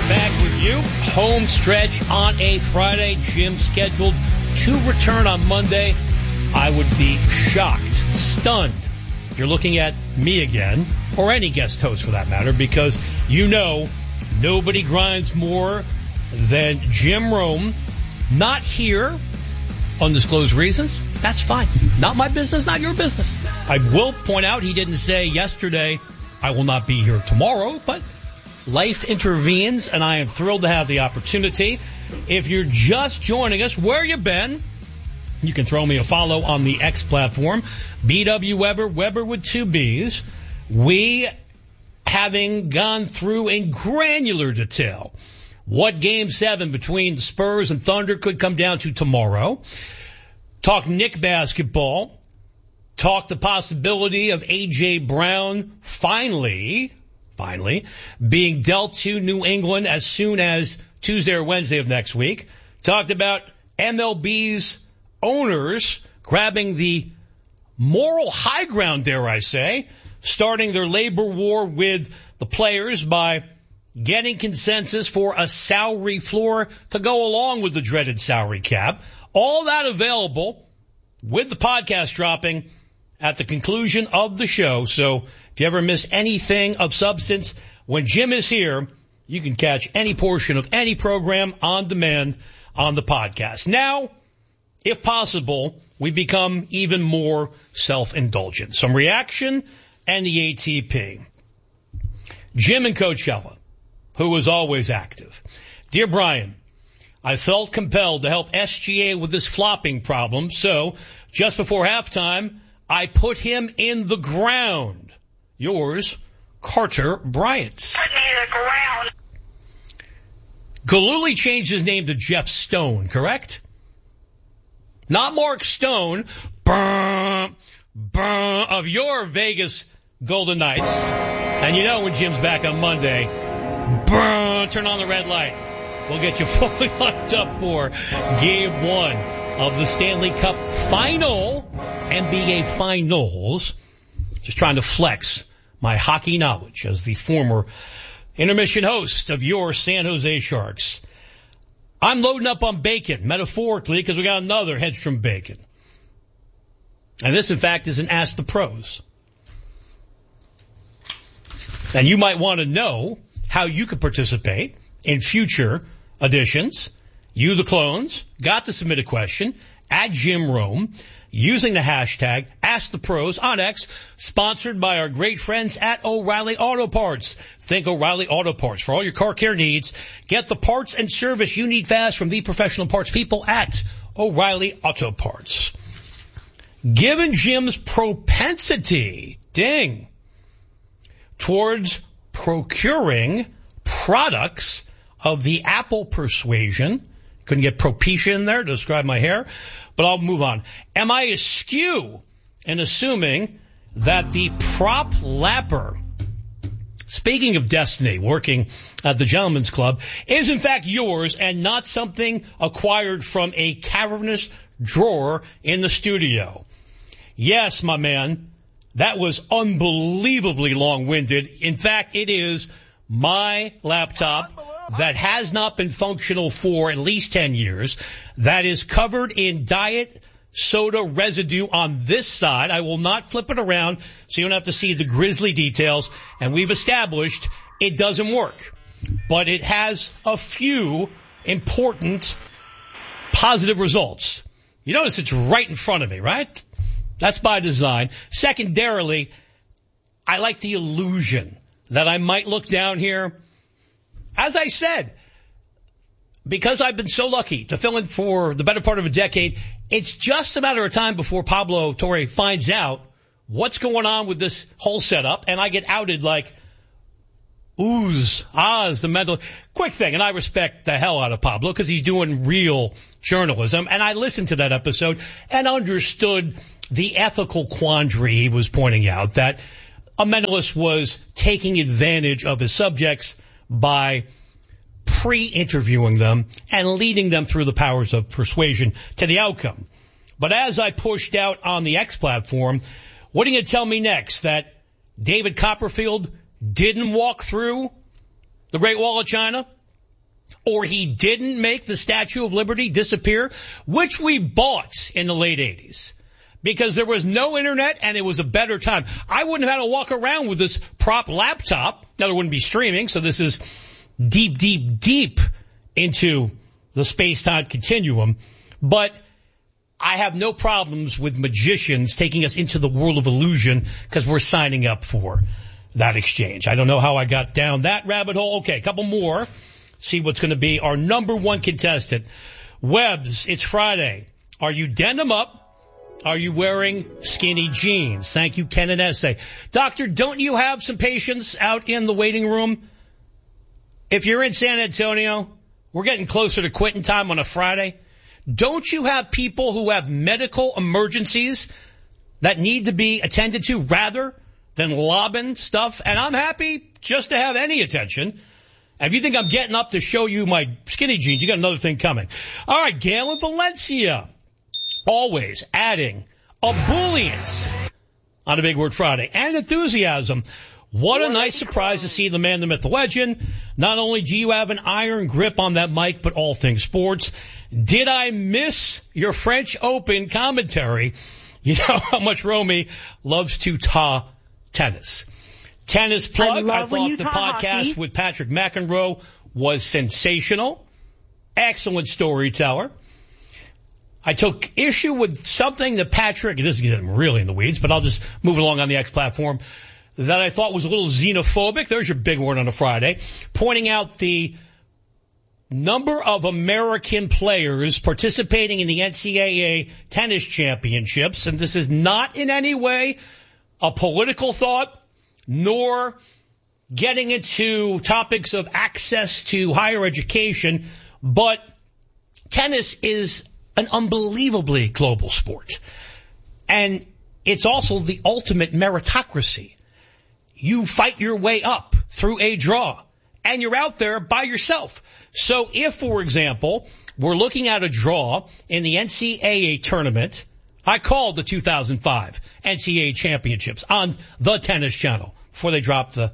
Back with you. Home stretch on a Friday. Jim scheduled to return on Monday. I would be shocked, stunned, if you're looking at me again, or any guest host for that matter, because you know nobody grinds more than Jim Rome. Not here, undisclosed reasons. That's fine. Not my business, not your business. I will point out he didn't say yesterday, I will not be here tomorrow, but life intervenes, and I am thrilled to have the opportunity. If you're just joining us, where you been? You can throw me a follow on the X platform. B.W. Weber, Weber with two B's. We, having gone through in granular detail what Game 7 between the Spurs and Thunder could come down to tomorrow, talk Knick basketball, talk the possibility of A.J. Brown finally being dealt to New England as soon as Tuesday or Wednesday of next week. Talked about MLB's owners grabbing the moral high ground, dare I say, starting their labor war with the players by getting consensus for a salary floor to go along with the dreaded salary cap. All that available with the podcast dropping at the conclusion of the show. So if you ever miss anything of substance, when Jim is here, you can catch any portion of any program on demand on the podcast. Now, if possible, we become even more self-indulgent. Some reaction and the ATP. Jim in Coachella, who was always active. Dear Brian, I felt compelled to help SGA with this flopping problem, so just before halftime, I put him in the ground. Yours, Carter Bryant. Put me in the ground. Galuli changed his name to Jeff Stone, correct? Not Mark Stone, of your Vegas Golden Knights. And you know when Jim's back on Monday, turn on the red light. We'll get you fully locked up for Game 1 of the Stanley Cup Final, NBA Finals. Just trying to flex my hockey knowledge as the former intermission host of your San Jose Sharks. I'm loading up on bacon, metaphorically, because we got another Hedstrom bacon. And this, in fact, is an Ask the Pros. And you might want to know how you could participate in future editions. You, the clones, got to submit a question at Jim Rome using the hashtag AskThePros on X, sponsored by our great friends at O'Reilly Auto Parts. Think O'Reilly Auto Parts for all your car care needs. Get the parts and service you need fast from the professional parts people at O'Reilly Auto Parts. Given Jim's propensity, towards procuring products of the Apple persuasion, couldn't get Propecia in there to describe my hair, but I'll move on. Am I askew in assuming that the prop lapper, speaking of destiny, working at the Gentleman's Club, is in fact yours and not something acquired from a cavernous drawer in the studio? Yes, my man, that was unbelievably long-winded. In fact, it is my laptop that has not been functional for at least 10 years, that is covered in diet soda residue on this side. I will not flip it around so you don't have to see the grisly details. And we've established it doesn't work. But it has a few important positive results. You notice it's right in front of me, right? That's by design. Secondarily, I like the illusion that I might look down here. As I said, because I've been so lucky to fill in for the better part of a decade, it's just a matter of time before Pablo Torre finds out what's going on with this whole setup, and I get outed like, the mental. Quick thing, and I respect the hell out of Pablo because he's doing real journalism, and I listened to that episode and understood the ethical quandary he was pointing out, that a mentalist was taking advantage of his subjects by pre-interviewing them and leading them through the powers of persuasion to the outcome. But as I pushed out on the X platform, what are you going to tell me next? That David Copperfield didn't walk through the Great Wall of China? or he didn't make the Statue of Liberty disappear, which we bought in the late 80s. Because there was no internet and it was a better time. I wouldn't have had to walk around with this prop laptop. Now, there wouldn't be streaming, so this is deep, deep, deep into the space-time continuum. But I have no problems with magicians taking us into the world of illusion because we're signing up for that exchange. I don't know how I got down that rabbit hole. Okay, a couple more. See what's going to be our number one contestant. Webbs, it's Friday. Are you denim up? Are you wearing skinny jeans? Thank you, Ken and Essay. Doctor, don't you have some patients out in the waiting room? If you're in San Antonio, we're getting closer to quitting time on a Friday. Don't you have people who have medical emergencies that need to be attended to rather than lobbing stuff? And I'm happy just to have any attention. If you think I'm getting up to show you my skinny jeans, you got another thing coming. All right, Gail in Valencia. Always adding ebullience on a Big Word Friday and enthusiasm. What a nice surprise to see the man, the myth, the legend. Not only do you have an iron grip on that mic, but all things sports. Did I miss your French Open commentary? You know how much Romy loves to ta tennis. Tennis plug. I thought the podcast with Patrick McEnroe was sensational. Excellent storyteller. I took issue with something that Patrick, this is getting really in the weeds, but I'll just move along on the X platform, that I thought was a little xenophobic. There's your big word on a Friday. Pointing out the number of American players participating in the NCAA tennis championships. And this is not in any way a political thought, nor getting into topics of access to higher education. But tennis is an unbelievably global sport. And it's also the ultimate meritocracy. You fight your way up through a draw, and you're out there by yourself. So if, for example, we're looking at a draw in the NCAA tournament, I called the 2005 NCAA championships on the Tennis Channel before they dropped the,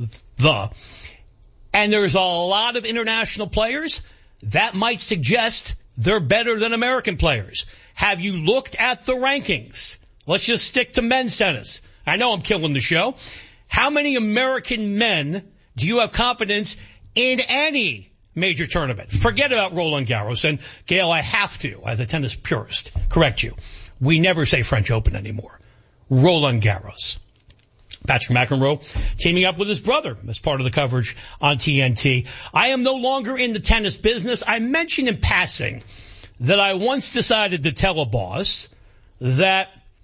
and there's a lot of international players. That might suggest they're better than American players. Have you looked at the rankings? Let's just stick to men's tennis. I know I'm killing the show. How many American men do you have confidence in any major tournament? Forget about Roland Garros. And, Gail, I have to, as a tennis purist, correct you. We never say French Open anymore. Roland Garros. Patrick McEnroe teaming up with his brother as part of the coverage on TNT. I am no longer in the tennis business. I mentioned in passing that I once decided to tell a boss that,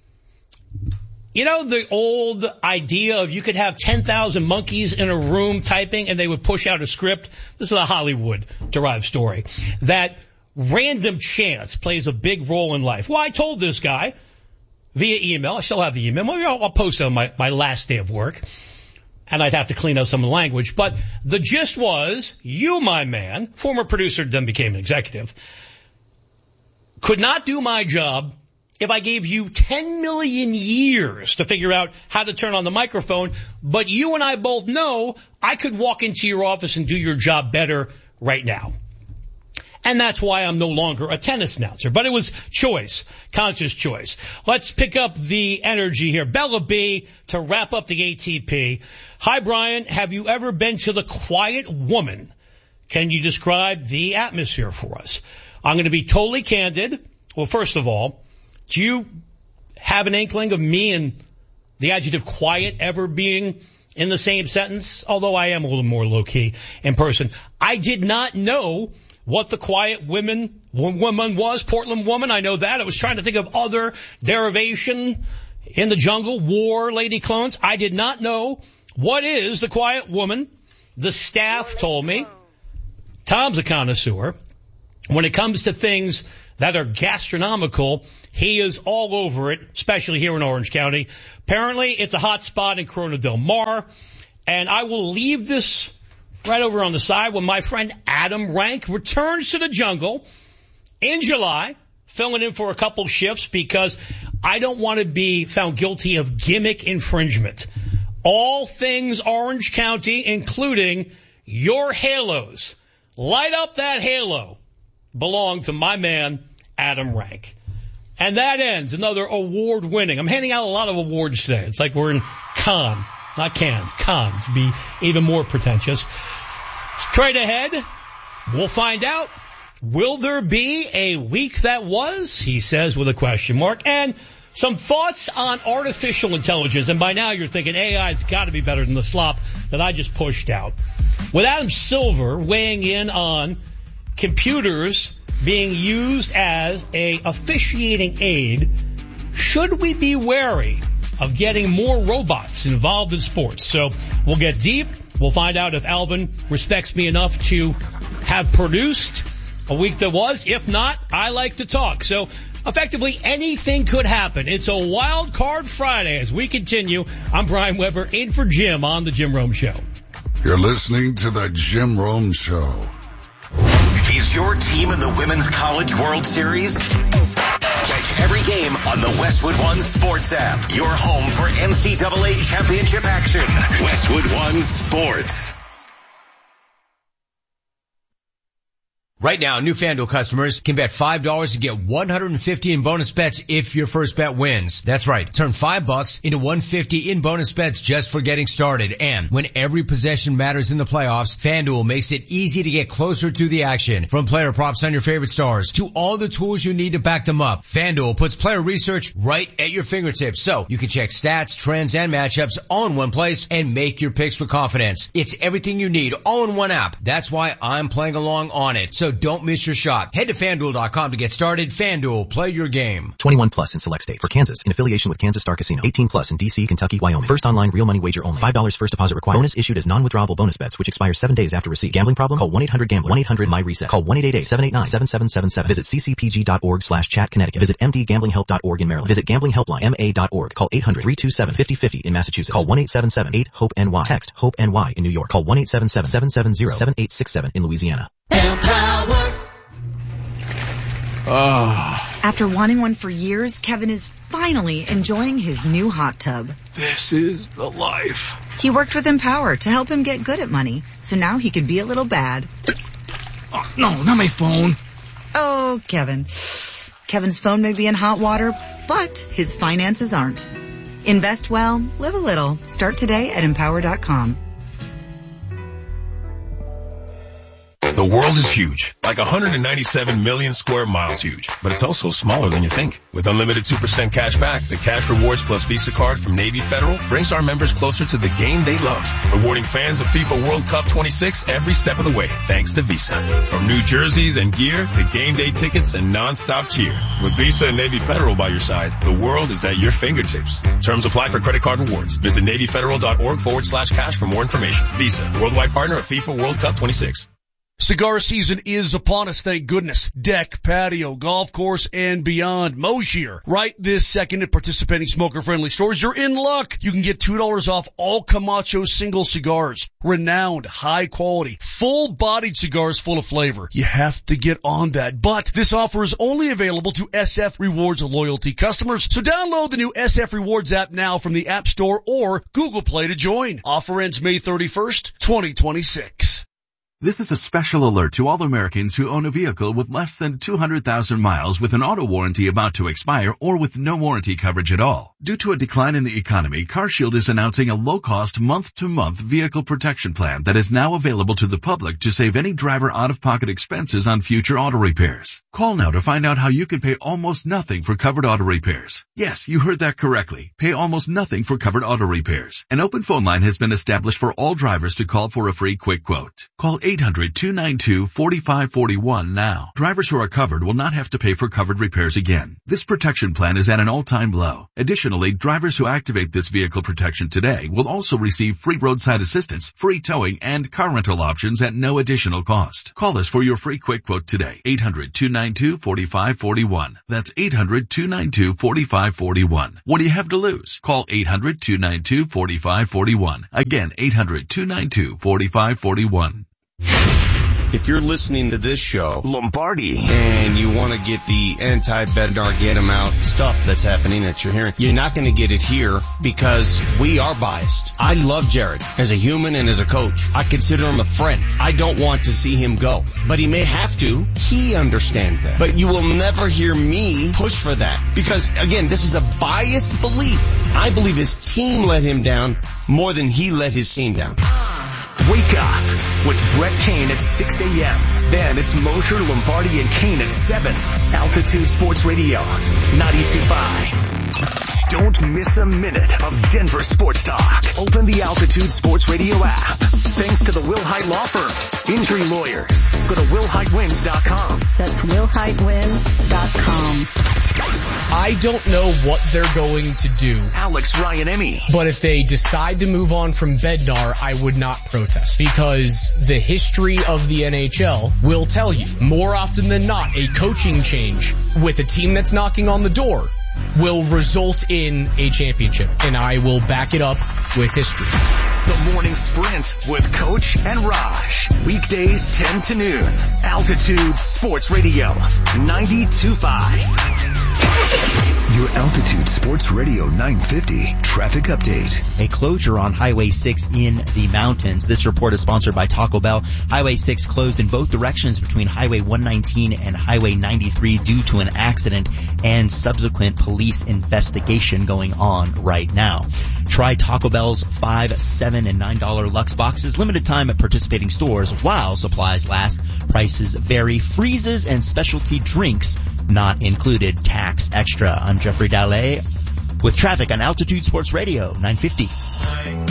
you know, the old idea of you could have 10,000 monkeys in a room typing and they would push out a script. This is a Hollywood-derived story. That random chance plays a big role in life. Well, I told this guy via email. I still have the email. I'll post it on my last day of work. And I'd have to clean out some of the language. But the gist was, you, my man, former producer, then became an executive, could not do my job if I gave you 10 million years to figure out how to turn on the microphone. But you and I both know I could walk into your office and do your job better right now. And that's why I'm no longer a tennis announcer. But it was choice, conscious choice. Let's pick up the energy here. Bella B to wrap up the ATP. Hi, Brian. Have you ever been to the Quiet Woman? Can you describe the atmosphere for us? I'm going to be totally candid. Well, first of all, do you have an inkling of me and the adjective quiet ever being in the same sentence? Although I am a little more low-key in person. I did not know what the Quiet Woman was, Portland Woman. I know that. I was trying to think of other derivation in the jungle, war, lady clones. I did not know what is the Quiet Woman. The staff told me. Tom's a connoisseur. When it comes to things that are gastronomical, he is all over it, especially here in Orange County. Apparently, it's a hot spot in Corona Del Mar. And I will leave this right over on the side when my friend Adam Rank returns to the jungle in July, filling in for a couple shifts because I don't want to be found guilty of gimmick infringement. All things Orange County, including your halos. Light Up That Halo belonged to my man, Adam Rank. And that ends another award-winning. I'm handing out a lot of awards today. It's like we're in Cannes, not Cannes, Cannes, to be even more pretentious. Straight ahead, we'll find out. Will there be a week that was? He says with a question mark. And some thoughts on artificial intelligence. And by now you're thinking AI's got to be better than the slop that I just pushed out. With Adam Silver weighing in on computers being used as a officiating aid, should we be wary of getting more robots involved in sports? So we'll get deep. We'll find out if Alvin respects me enough to have produced a week that was. If not, I like to talk. So effectively anything could happen. It's a wild card Friday as we continue. I'm Brian Weber in for Jim on the Jim Rome Show. You're listening to the Jim Rome Show. Is your team in the Women's College World Series? Catch every game on the Westwood One Sports app. Your home for NCAA championship action. Westwood One Sports. Right now, new FanDuel customers can bet $5 to get $150 in bonus bets if your first bet wins. That's right. Turn $5 into $150 in bonus bets just for getting started. And when every possession matters in the playoffs, FanDuel makes it easy to get closer to the action. From player props on your favorite stars to all the tools you need to back them up, FanDuel puts player research right at your fingertips. So you can check stats, trends, and matchups all in one place and make your picks with confidence. It's everything you need all in one app. That's why I'm playing along on it. So don't miss your shot. Head to FanDuel.com to get started. FanDuel, play your game. 21 plus in select states. For Kansas, in affiliation with Kansas Star Casino. 18 plus in D.C., Kentucky, Wyoming. First online real money wager only. $5 first deposit required. Bonus issued as non-withdrawable bonus bets, which expires 7 days after receipt. Gambling problem? Call 1-800-GAMBLER. 1-800-MY-RESET. Call 1-888-789-7777. Visit ccpg.org/chat Connecticut. Visit mdgamblinghelp.org in Maryland. Visit gamblinghelplinema.org. Call 800-327-5050 in Massachusetts. Call 1-877-8-HOPE-NY. Text HOPE-NY in New York. Call 1-877-770-7867 in Louisiana. Empower. After wanting one for years, Kevin is finally enjoying his new hot tub. This is the life. He worked with Empower to help him get good at money, so now he can be a little bad. Oh, no, not my phone. Oh, Kevin. Kevin's phone may be in hot water, but his finances aren't. Invest well, live a little. Start today at Empower.com. The world is huge, like 197 million square miles huge, but it's also smaller than you think. With unlimited 2% cash back, the Cash Rewards Plus Visa card from Navy Federal brings our members closer to the game they love, rewarding fans of FIFA World Cup 26 every step of the way, thanks to Visa. From new jerseys and gear to game day tickets and non-stop cheer. With Visa and Navy Federal by your side, the world is at your fingertips. Terms apply for credit card rewards. Visit NavyFederal.org/cash for more information. Visa, worldwide partner of FIFA World Cup 26. Cigar season is upon us, thank goodness. Deck, patio, golf course, and beyond. Moshier. Right this second at participating smoker-friendly stores, you're in luck. You can get $2 off all Camacho single cigars. Renowned, high-quality, full-bodied cigars full of flavor. You have to get on that. But this offer is only available to SF Rewards loyalty customers. So download the new SF Rewards app now from the App Store or Google Play to join. Offer ends May 31st, 2026. This is a special alert to all Americans who own a vehicle with less than 200,000 miles with an auto warranty about to expire or with no warranty coverage at all. Due to a decline in the economy, CarShield is announcing a low-cost month-to-month vehicle protection plan that is now available to the public to save any driver out-of-pocket expenses on future auto repairs. Call now to find out how you can pay almost nothing for covered auto repairs. Yes, you heard that correctly. Pay almost nothing for covered auto repairs. An open phone line has been established for all drivers to call for a free quick quote. Call 800-292-4541 now. Drivers who are covered will not have to pay for covered repairs again. This protection plan is at an all-time low. Additionally, drivers who activate this vehicle protection today will also receive free roadside assistance, free towing, and car rental options at no additional cost. Call us for your free quick quote today. 800-292-4541. That's 800-292-4541. What do you have to lose? Call 800-292-4541. Again, 800-292-4541. If you're listening to this show, Lombardi, and you want to get the anti-Bednar, get him out stuff that's happening that you're hearing, you're not going to get it here because we are biased. I love Jared as a human and as a coach. I consider him a friend. I don't want to see him go, but he may have to. He understands that. But you will never hear me push for that because, again, this is a biased belief. I believe his team let him down more than he let his team down. Wake up with Brett Kane at 6 a.m. Then it's Mosher, Lombardi, and Kane at 7. Altitude Sports Radio, 92.5. Don't miss a minute of Denver sports talk. Open the Altitude Sports Radio app. Thanks to the Will Hite Law Firm. Injury lawyers. Go to willhitewins.com. That's willhitewins.com. I don't know what they're going to do. Alex Ryan Emmy. But if they decide to move on from Bednar, I would not protest because the history of the NHL will tell you more often than not a coaching change with a team that's knocking on the door will result in a championship, and I will back it up with history. The Morning Sprint with Coach and Raj. Weekdays 10 to noon. Altitude Sports Radio, 92.5. Your Altitude Sports Radio 950 traffic update. A closure on Highway 6 in the mountains. This report is sponsored by Taco Bell. Highway 6 closed in both directions between Highway 119 and Highway 93 due to an accident and subsequent police investigation going on right now. Try Taco Bell's $5, $7, and $9 Lux boxes. Limited time at participating stores while supplies last. Prices vary. Freezes and specialty drinks not included. Tax extra. I'm Jeffrey Dalle with traffic on Altitude Sports Radio 950.